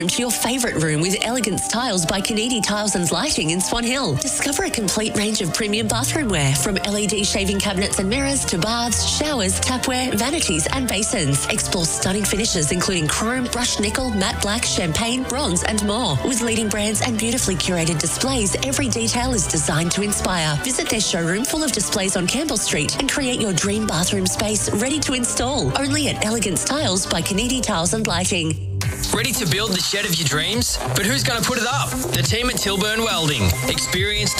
to your favourite room with elegant styles by Canidi Tiles and Lighting in Swan Hill. Discover a complete range of premium bathroom wear, from LED shaving cabinets and mirrors to baths, showers, tapware, vanities and basins. Explore stunning finishes including chrome, brushed nickel, matte black, champagne, bronze and more. With leading brands and beautifully curated displays, every detail is designed to inspire. Visit their showroom full of displays on Campbell Street and create your dream bathroom space ready to install. Only at Elegant Styles by Canidi Tiles and Lighting. Ready to build the shed of your dreams? But who's going to put it up? The team at Tilburn Welding. Experienced